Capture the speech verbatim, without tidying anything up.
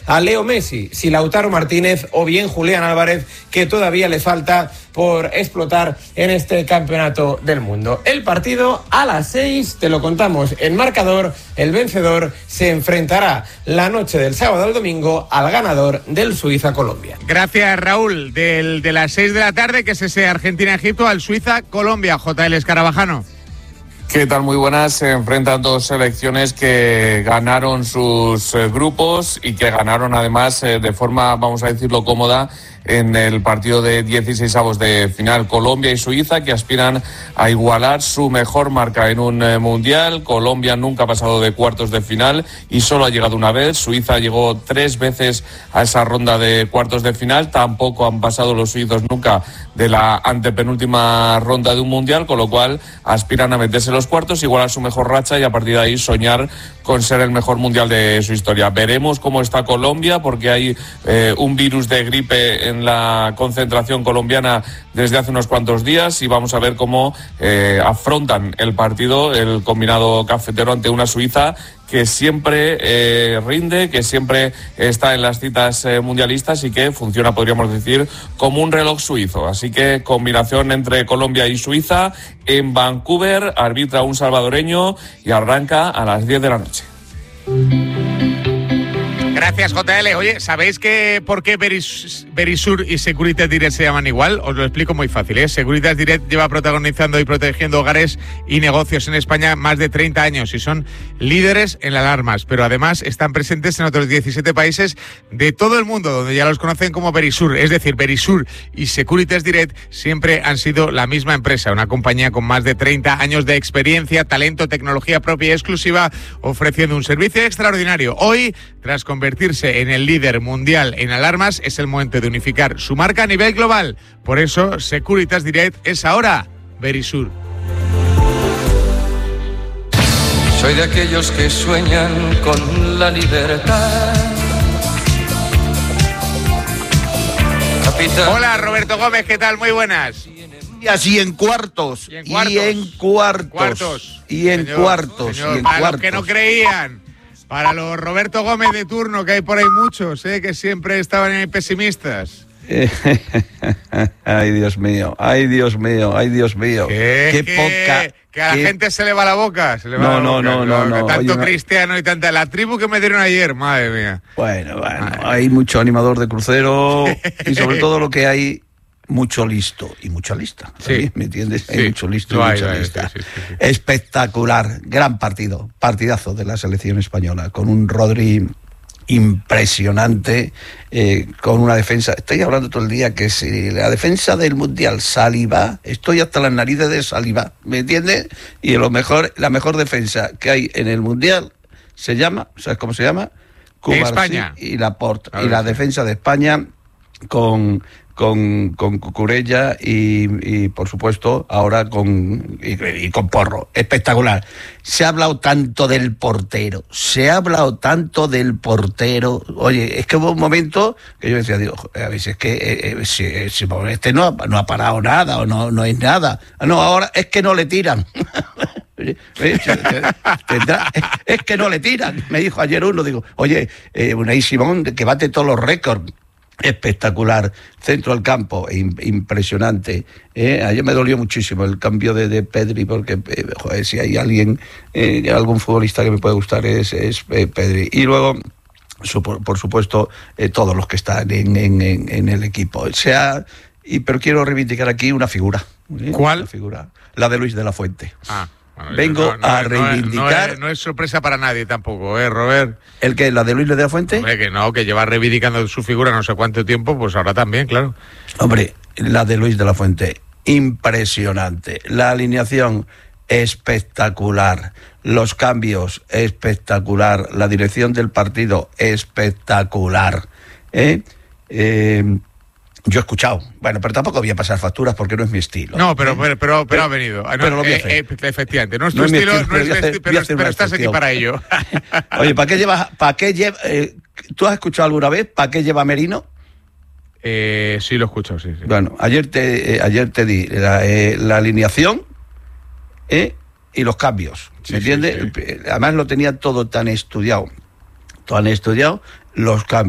a Leo Messi, si Lautaro Martínez o bien Julián Álvarez, que todavía le falta por explotar en este campeonato del mundo. El partido a las seis, te lo contamos en marcador. El vencedor se enfrentará la noche del sábado al domingo al ganador del Suiza-Colombia. Gracias, Raúl. Del, de las seis de la tarde, que es ese Argentina-Egipto, al Suiza-Colombia. J L Escarabajano. ¿Qué tal? Muy buenas. Se enfrentan dos selecciones que ganaron sus eh, grupos y que ganaron además eh, de forma, vamos a decirlo, cómoda en el partido de dieciseisavos de final. Colombia y Suiza, que aspiran a igualar su mejor marca en un eh, mundial. Colombia nunca ha pasado de cuartos de final y solo ha llegado una vez. Suiza llegó tres veces a esa ronda de cuartos de final. Tampoco han pasado los suizos nunca de la antepenúltima ronda de un mundial, con lo cual aspiran a meterse en los cuartos, igualar su mejor racha y a partir de ahí soñar con ser el mejor mundial de su historia. Veremos cómo está Colombia, porque hay eh, un virus de gripe en la concentración colombiana desde hace unos cuantos días, y vamos a ver cómo eh, afrontan el partido el combinado cafetero ante una Suiza que siempre eh, rinde, que siempre está en las citas eh, mundialistas y que funciona, podríamos decir, como un reloj suizo. Así que combinación entre Colombia y Suiza en Vancouver, arbitra un salvadoreño y arranca a las diez de la noche. Gracias, J L. Oye, ¿sabéis que por qué Veris, Verisur y Securitas Direct se llaman igual? Os lo explico muy fácil, ¿eh? Securitas Direct lleva protagonizando y protegiendo hogares y negocios en España más de treinta años y son líderes en alarmas, pero además están presentes en otros diecisiete países de todo el mundo, donde ya los conocen como Verisur. Es decir, Verisur y Securitas Direct siempre han sido la misma empresa, una compañía con más de treinta años de experiencia, talento, tecnología propia y exclusiva, ofreciendo un servicio extraordinario. Hoy, tras convertirse en el líder mundial en alarmas, es el momento de unificar su marca a nivel global. Por eso, Securitas Direct es ahora Verisur. Soy de aquellos que sueñan con la libertad. Capitán. Hola, Roberto Gómez, ¿qué tal? Muy buenas. Y así en cuartos. Y en cuartos. Y en cuartos. cuartos. Y en Señor, cuartos. señor, y en para cuartos. los que no creían. Para los Roberto Gómez de turno, que hay por ahí muchos, ¿eh? Que siempre estaban pesimistas. Ay, Dios mío, ay, Dios mío, ay, Dios mío. ¿Qué, Qué qué, poca... Que a la qué... gente se le va la boca. Se le va no, la no, boca, no, no, no, no. Tanto Oye, cristiano y tanta... La tribu que me dieron ayer, madre mía. Bueno, bueno, madre. Hay mucho animador de crucero y sobre todo lo que hay... Mucho listo y mucha lista, sí. ¿me entiendes? Sí. Hay mucho listo y Lo mucha hay, lista. sí, sí, sí, sí. Espectacular, gran partido, partidazo de la selección española, con un Rodri impresionante, eh, con una defensa, estoy hablando todo el día que si la defensa del Mundial, Saliba, estoy hasta las narices de Saliba, ¿me entiendes? Y lo mejor, la mejor defensa que hay en el Mundial se llama, ¿sabes cómo se llama? Cubarsí España. Y Laporte, y la defensa de España con... con, con Cucurella y, y por supuesto ahora con y, y con Porro. Espectacular. Se ha hablado tanto del portero, se ha hablado tanto del portero. Oye, es que hubo un momento que yo decía, Dios, a veces es que eh, eh, si, si este no ha, no ha parado nada o no, no es nada. No, ahora es que no le tiran. Tendrá, es que no le tiran. Me dijo ayer uno, digo, oye, eh, Unai Simón que bate todos los récords. Espectacular, centro al campo, impresionante. Eh, ayer me dolió muchísimo el cambio de, de Pedri, porque eh, joder, si hay alguien, eh, algún futbolista que me puede gustar es, es eh, Pedri. Y luego, su, por, por supuesto, eh, todos los que están en, en, en, en el equipo. O sea, y, pero quiero reivindicar aquí una figura. ¿eh? ¿Cuál? Una figura, la de Luis de la Fuente. Ah. Bueno, Vengo no, no, a no, reivindicar... No es, no es sorpresa para nadie tampoco, ¿eh, Robert? ¿El que ¿La de Luis de la Fuente? Hombre, que no, que lleva reivindicando su figura no sé cuánto tiempo, pues ahora también, claro. Hombre, la de Luis de la Fuente, impresionante. La alineación, espectacular. Los cambios, espectacular. La dirección del partido, espectacular. ¿Eh? Eh... Yo he escuchado, bueno, pero tampoco voy a pasar facturas porque no es mi estilo. No, pero, pero, pero, pero ha venido. No, pero lo voy a eh, hacer. Eh, efectivamente, no es tu no estilo, es no es mi hacer, estilo, pero, pero estás aquí para ello. Oye, ¿para qué llevas, para qué lleva, eh, ¿tú has escuchado alguna vez para qué lleva Merino? Eh, sí, lo he escuchado, sí. sí. Bueno, ayer te, eh, ayer te di la, eh, la alineación eh, y los cambios, ¿me sí, entiendes? Sí, sí. Además lo tenía todo tan estudiado, tan estudiado, los cambios.